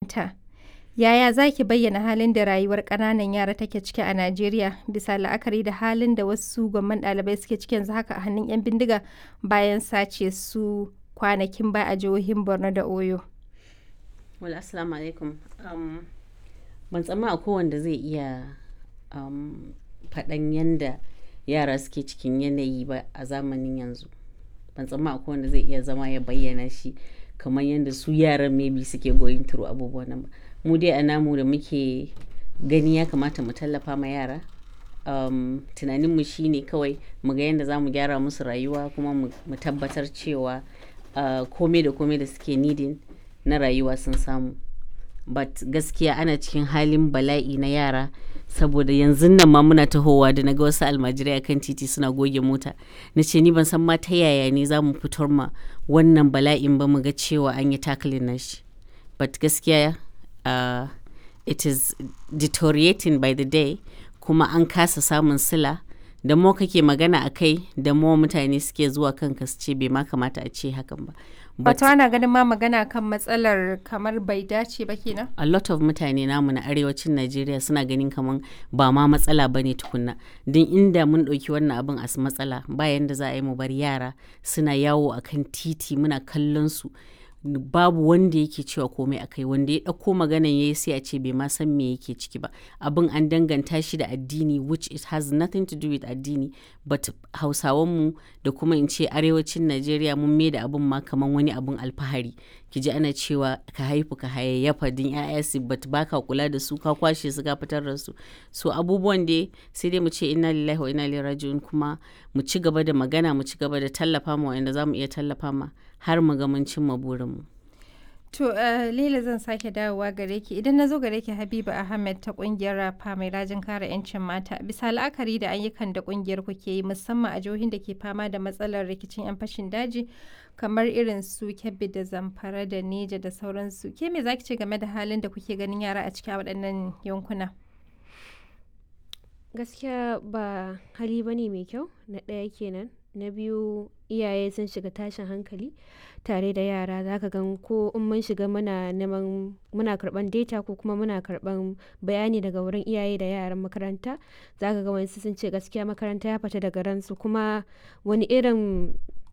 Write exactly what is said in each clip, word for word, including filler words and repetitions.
makaranta. Yaya za ki bayyana halin da rayuwar ƙananan yara take ciki a Najeriya bisa la'akari da halin da wasu gwamman ɗalibai suke ciki yanzu haka a hannun 'yan bindiga bayan sace su kwanakin baya a jihohin Borno da Oyo? Well, assalamu alaikum. Um, ban tsamma akwai wanda zai iya um, faɗan yanda yara suke cikin yanayi ba a zamanin yanzu. Ban tsamma akwai wanda zai iya zama ya bayyana shi kamar yadda su yaran maybe suke going through abubuwan nan ba. Mu dai a namu da muke gani ya kamata mu tallafa ma yara. Um, tunaninmu shine kawai mu ga yadda za mu gyara musu rayuwa kuma mu tabbatar cewa uh, komai da komai da suke needing na rayuwa sun samu. But gaskiya ana cikin halin bala'i na yara saboda yanzu nan ma muna tahowa da naga wasu almajirai akan titi suna goge mota. Na ce ni ban san ma ta yaya ne za mu fitar ma wannan bala'in ba mu ga cewa an yi tackling nashi. But gaskiya uh, it is deteriorating by the day kuma an kasa samun sila. Da mo kake magana a kai da mo mutane suke zuwa kanka su ce bai ma kamata a ce hakan ba. Wato ana ganin ma magana kan matsalar kamar bai dace ba kenan? A lot of mutane namu na arewacin Najeriya suna ganin kamar ba ma matsala ba ne tukunna. Don inda mun ɗauki wannan abin as matsala bayan da za a yi mu bar yara suna yawo a kan titi muna kallon su. Babu wanda yake cewa komai akai, wanda ya ɗauko maganan yayi sai a ce bai ma san me yake ciki ba. Abin an danganta shi da addini, which it has nothing to do with addini, but Hausawanmu da kuma in ce arewacin Najeriya mun mai da abin ma kaman wani abin alfahari. Ki ji ana cewa ka haifu ka hayayyafa din 'ya'ya su but baka kula da su ka kwashe su ka fitar da su. So abubuwan dai sai dai mu ce inna lillahi wa inna ilaihi raji'un kuma mu ci gaba da magana mu ci gaba da tallafa ma wanda zamu iya tallafa ma har mu ga mun cimma burinmu. To uh, Laila zan sake dawowa gare ki idan na zo gare ki Habiba Ahmed ta kungiyar Rafa mai rajin kare 'yancin mata bisa la'akari da ayyukan da kungiyar ku ke yi musamman a jihohin da ke fama da matsalar rikicin 'yan fashin daji kamar irin su Kebbi da Zamfara da Neja da sauransu. Ke me zaki ce game da halin da kuke ganin yara a cikin waɗannan yankuna? Gaskiya ba hali bane mai kyau, na ɗaya kenan. Na biyu iyaye sun shiga tashin hankali tare da yara, zaka gan ko in mun shiga muna neman muna karban data ko kuma muna karban bayani daga wurin iyaye da yaran makaranta, zaka ga wasu sun ce gaskiya makaranta ya fita daga ransu, kuma wani irin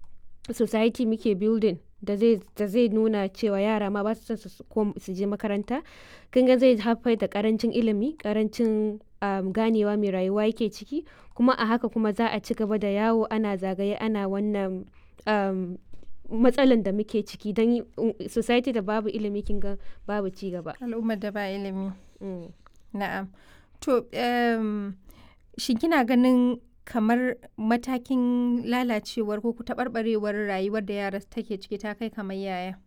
society muke building da zai da zai nuna cewa yara ma ba su son su je makaranta. Kin ga zai haifar da karancin ilimi, karancin um, ganewa mai rayuwa yake ciki, kuma a haka kuma za a ci gaba da yawo ana zagaye ana wannan um, matsalan da muke ciki, don society da babu ilimi kin ga babu ci gaba. Al'ummar da ba ilimi. Mm. Na'am. To um, shin kina ganin kamar matakin lalacewar ko taɓarɓarewar rayuwar da yara take ciki ta kai kamar yaya?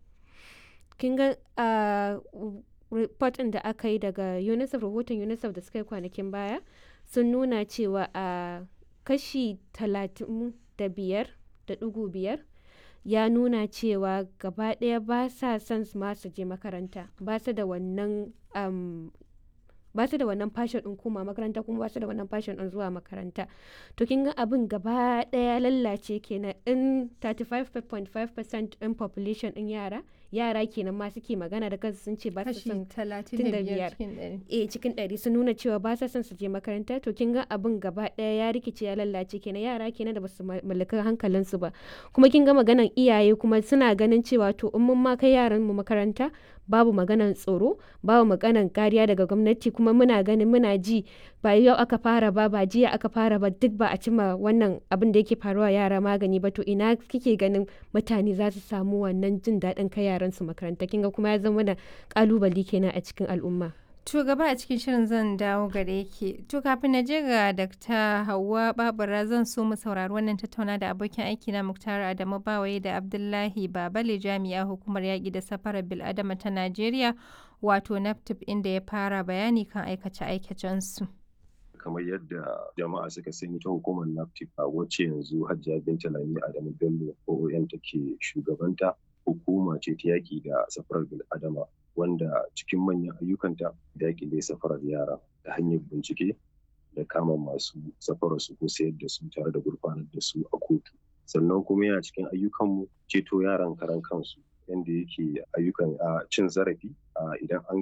Kin ga uh, report ɗin da aka yi daga UNICEF, rahoton UNICEF da suka yi kwanakin baya sun nuna cewa a uh, kashi talatin da biyar da ɗigo biyar ya nuna cewa gaba ɗaya ba sa son ma su je makaranta, ba su da wannan um, ba su da wannan passion ɗin koma makaranta, kuma ba su da wannan passion ɗin zuwa makaranta. To kin ga abin gaba ɗaya lallace kenan. In thirty-five point five percent ɗin population ɗin yara yara kenan ma suke magana da kansu sun ce ba su son talatin da biyar eh cikin ɗari sun nuna cewa ba sa son su je makaranta. To kin ga abin gaba ɗaya ya rikice ya lallace kenan, yara kenan da basu mallaka hankalinsu ba. Kuma kin ga maganan iyaye kuma suna ganin cewa to in mun ma kai yaran mu makaranta babu maganan tsaro, babu maganan kariya daga gwamnati, kuma muna ganin muna ji ba yau aka fara ba ba jiya aka fara ba, duk ba a cima wannan abin da yake faruwa yara magani ba. To ina kike ganin mutane za su samu wannan jin daɗin kai yaran su makaranta? Kinga kuma ya zama da kalubale kenan a cikin al'umma. To gaba a cikin shirin zan dawo gare ki. To kafin na je ga Dakta Hauwa Babura zan so mu saurari wannan tattauna da abokin aiki na Muktar Adamu Bawaye da Abdullahi Babale, jami'a hukumar yaƙi da safarar bil'adama ta Najeriya wato NAFTIP, inda ya fara bayani kan aikace-aikacen su. Kamar yadda jama'a suka sani ta hukumar NAFTIP a wacce yanzu Hajiya Binta Lami Adamu Bello O O M take shugabanta, hukuma ce ta yaƙi da safarar bil'adama wanda cikin manyan ayyukanta da yaƙi safarar yara ta hanyar bincike da kama masu safarar su ko sayar da su tare da gurfanar da su a kotu. Sannan kuma yana cikin ayyukanmu ceto yaran karan kansu, yanda yake ayyukan cin zarafi idan an